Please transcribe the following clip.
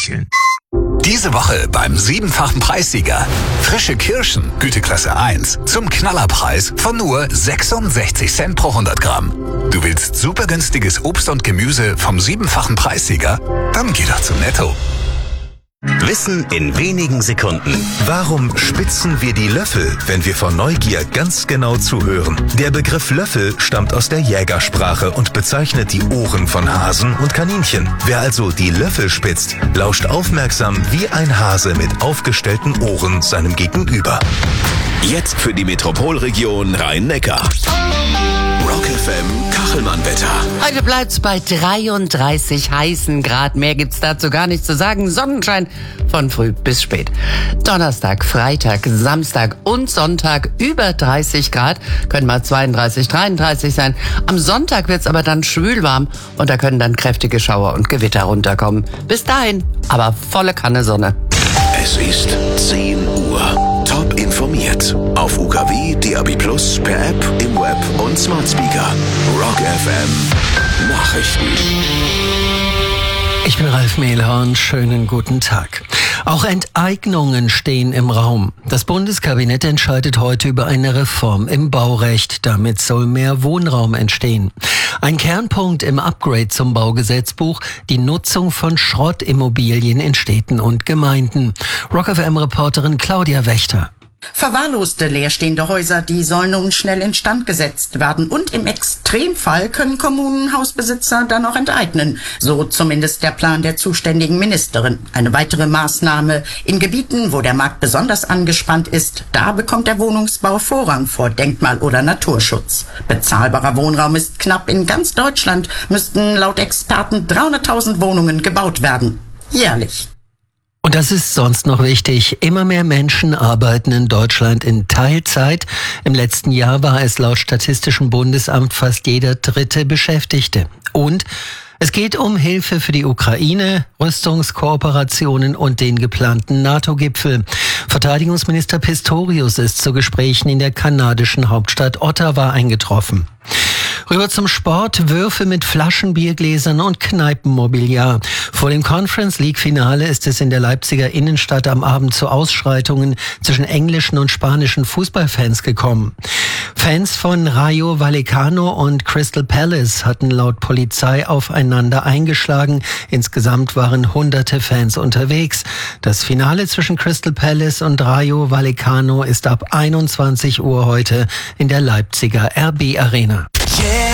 Kaninchen. Diese Woche beim 7-fachen Preissieger. Frische Kirschen, Güteklasse 1, zum Knallerpreis von nur 66 Cent pro 100 Gramm. Du willst super günstiges Obst und Gemüse vom 7-fachen Preissieger? Dann geh doch zu Netto. Wissen in wenigen Sekunden. Warum spitzen wir die Löffel, wenn wir vor Neugier ganz genau zuhören? Der Begriff Löffel stammt aus der Jägersprache und bezeichnet die Ohren von Hasen und Kaninchen. Wer also die Löffel spitzt, lauscht aufmerksam wie ein Hase mit aufgestellten Ohren seinem Gegenüber. Jetzt für die Metropolregion Rhein-Neckar. Rock FM Kachelmann-Wetter. Heute bleibt's bei 33 heißen Grad. Mehr gibt's dazu gar nicht zu sagen. Sonnenschein von früh bis spät. Donnerstag, Freitag, Samstag und Sonntag über 30 Grad. Können mal 32, 33 sein. Am Sonntag wird's aber dann schwül warm und da können dann kräftige Schauer und Gewitter runterkommen. Bis dahin aber volle Kanne Sonne. Es ist 10 Uhr. Top informiert. Auf UKW, DAB+, per App, im Web und Smart Speaker. Rock FM Nachrichten. Ich bin Ralf Mehlhorn, schönen guten Tag. Auch Enteignungen stehen im Raum. Das Bundeskabinett entscheidet heute über eine Reform im Baurecht. Damit soll mehr Wohnraum entstehen. Ein Kernpunkt im Upgrade zum Baugesetzbuch, die Nutzung von Schrottimmobilien in Städten und Gemeinden. Rock FM-Reporterin Claudia Wächter. Verwahrloste leerstehende Häuser, die sollen nun schnell instand gesetzt werden. Und im Extremfall können Kommunen Hausbesitzer dann auch enteignen. So zumindest der Plan der zuständigen Ministerin. Eine weitere Maßnahme: in Gebieten, wo der Markt besonders angespannt ist, da bekommt der Wohnungsbau Vorrang vor Denkmal- oder Naturschutz. Bezahlbarer Wohnraum ist knapp. In ganz Deutschland müssten laut Experten 300.000 Wohnungen gebaut werden. Jährlich. Und das ist sonst noch wichtig. Immer mehr Menschen arbeiten in Deutschland in Teilzeit. Im letzten Jahr war es laut Statistischem Bundesamt fast jeder dritte Beschäftigte. Und es geht um Hilfe für die Ukraine, Rüstungskooperationen und den geplanten NATO-Gipfel. Verteidigungsminister Pistorius ist zu Gesprächen in der kanadischen Hauptstadt Ottawa eingetroffen. Rüber zum Sport, Würfe mit Flaschenbiergläsern und Kneipenmobiliar. Vor dem Conference League Finale ist es in der Leipziger Innenstadt am Abend zu Ausschreitungen zwischen englischen und spanischen Fußballfans gekommen. Fans von Rayo Vallecano und Crystal Palace hatten laut Polizei aufeinander eingeschlagen. Insgesamt waren hunderte Fans unterwegs. Das Finale zwischen Crystal Palace und Rayo Vallecano ist ab 21 Uhr heute in der Leipziger RB Arena. Yeah.